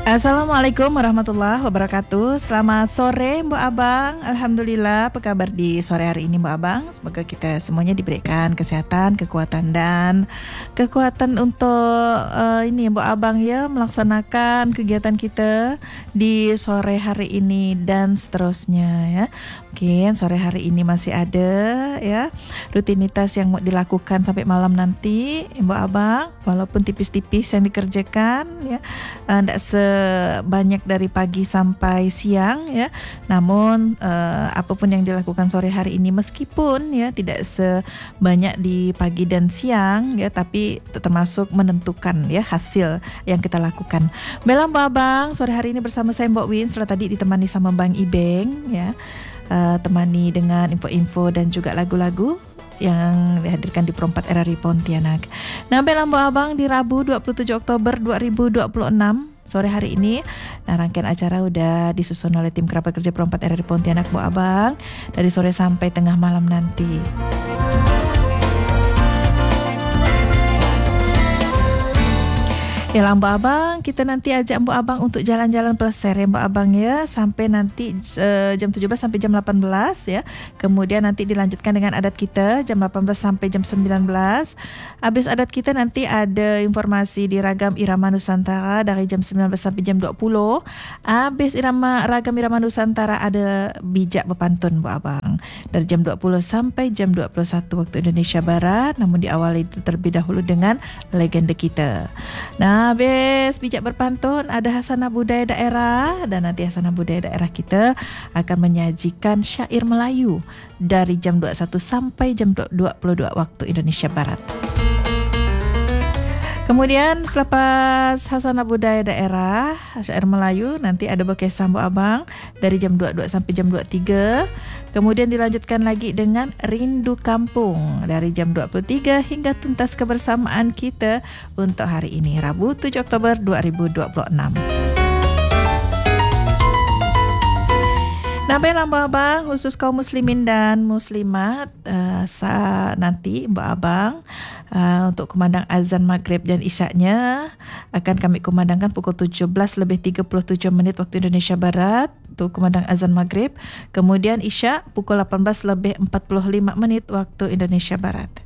Assalamualaikum warahmatullahi wabarakatuh. Selamat sore Mbak Abang. Alhamdulillah, apa kabar di sore hari ini Mbak Abang? Semoga kita semuanya diberikan kesehatan, kekuatan untuk ini Mbak Abang ya, melaksanakan kegiatan kita di sore hari ini dan seterusnya ya. Mungkin sore hari ini masih ada ya rutinitas yang mau dilakukan sampai malam nanti Mbak Abang, walaupun tipis-tipis yang dikerjakan ya. Tidak sebanyak dari pagi sampai siang ya. Namun apapun yang dilakukan sore hari ini meskipun ya tidak sebanyak di pagi dan siang ya, tapi termasuk menentukan ya hasil yang kita lakukan. Bella Mbak Abang, sore hari ini bersama saya Mbak Win, setelah tadi ditemani sama Bang Ibeng ya. Temani dengan info-info dan juga lagu-lagu yang dihadirkan di Perompat RRI Pontianak. Nah, Bella Mbak Abang di Rabu 27 Oktober 2026 sore hari ini, nah, rangkaian acara udah disusun oleh tim kerabat kerja Perompat RRI Pontianak Bu Abang dari sore sampai tengah malam nanti. Ya Mbak Abang, kita nanti ajak Mbak Abang untuk jalan-jalan pleser ya Mbak Abang ya, sampai nanti jam 17 sampai jam 18 ya. Kemudian nanti dilanjutkan dengan adat kita jam 18 sampai jam 19. Habis adat kita nanti ada informasi di Ragam Irama Nusantara dari jam 19 sampai jam 20. Habis Ragam Irama Nusantara ada bijak berpantun Mbak Abang dari jam 20 sampai jam 21 waktu Indonesia Barat, namun diawali terlebih dahulu dengan legenda kita. Nah, habis bijak berpantun ada Hasanah Budaya Daerah, dan nanti Hasanah Budaya Daerah kita akan menyajikan syair Melayu dari jam 21 sampai jam 22 waktu Indonesia Barat. Kemudian selepas Hasanah Budaya Daerah, syair Melayu, nanti ada Bekesah Mbak Abang dari jam 22 sampai jam 23. Kemudian dilanjutkan lagi dengan Rindu Kampung dari jam 23 hingga tuntas kebersamaan kita untuk hari ini, Rabu 7 Oktober 2026. Nah, baiklah Mbak Abang, khusus kaum muslimin dan muslimat, nanti Mbak Abang untuk kumandang azan maghrib dan isyaknya akan kami kumandangkan pukul 17:37 waktu Indonesia Barat untuk kumandang azan maghrib. Kemudian isyak pukul 18:45 waktu Indonesia Barat.